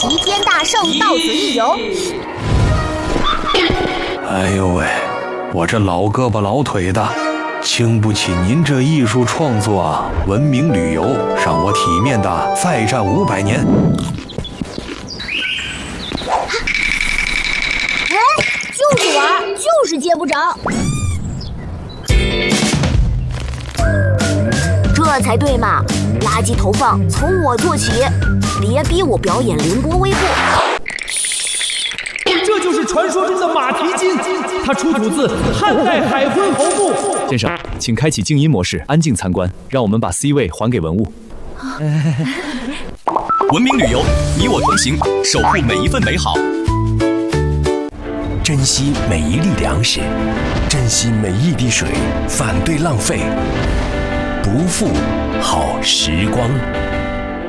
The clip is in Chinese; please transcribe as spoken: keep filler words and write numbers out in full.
齐天大圣到此一游。 哎呦喂，我这老胳膊老腿的，经不起您这艺术创作啊！文明旅游让我体面的再战五百年。 哎，就是玩，就是接不着。这才对嘛！垃圾投放从我做起，别逼我表演凌波微步。 这就是传说中的马蹄金，它出土自汉代海昏侯墓。 先生，请开启静音模式，安静参观，让我们把 C 位还给文物。 文明旅游，你我同行，守护每一份美好。 珍惜每一粒粮食，珍惜每一滴水，反对浪费，不负好时光。